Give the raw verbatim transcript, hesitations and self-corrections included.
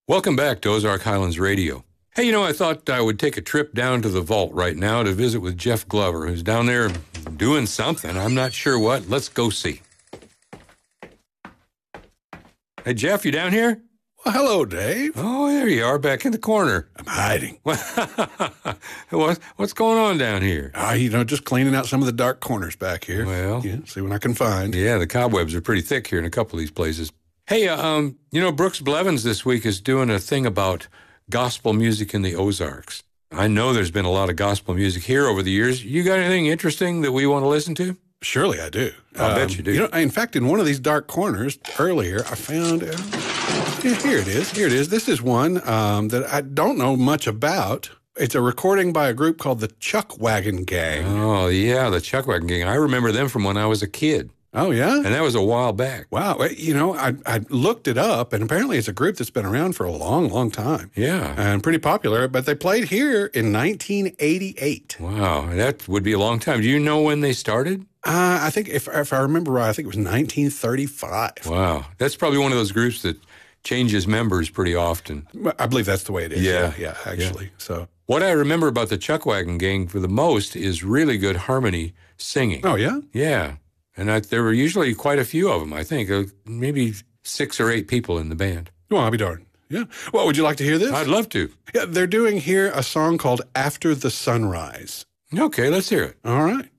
Welcome back to Ozark Highlands Radio. Hey, you know, I thought I would take a trip down to the vault right now to visit with Jeff Glover, who's down there doing something. I'm not sure what. Let's go see. Hey, Jeff, you down here? Well, hello, Dave. Oh, there you are, back in the corner. I'm hiding. What, what's going on down here? Ah, you know, just cleaning out some of the dark corners back here. Well. Yeah, see what I can find. Yeah, the cobwebs are pretty thick here in a couple of these places. Hey, uh, um, you know, Brooks Blevins this week is doing a thing about gospel music in the Ozarks. I know there's been a lot of gospel music here over the years. You got anything interesting that we want to listen to? Surely I do. I um, bet you do. You know, in fact, in one of these dark corners earlier, I found... Uh, yeah, here it is. Here it is. This is one um, that I don't know much about. It's a recording by a group called the Chuck Wagon Gang. Oh, yeah, the Chuck Wagon Gang. I remember them from when I was a kid. Oh, yeah? And that was a while back. Wow. You know, I, I looked it up, and apparently it's a group that's been around for a long, long time. Yeah. And pretty popular, but they played here in nineteen eighty-eight. Wow, that would be a long time. Do you know when they started? Uh, I think, if, if I remember right, I think it was nineteen thirty-five. Wow. That's probably one of those groups that changes members pretty often. I believe that's the way it is. Yeah. Yeah, yeah actually. Yeah. So what I remember about the Chuck Wagon Gang for the most is really good harmony singing. Oh, yeah? Yeah. And I, there were usually quite a few of them, I think. Uh, maybe six or eight people in the band. Well, I'll be darned. Yeah. Well, would you like to hear this? I'd love to. Yeah, they're doing here a song called After the Sunrise. Okay, let's hear it. All right.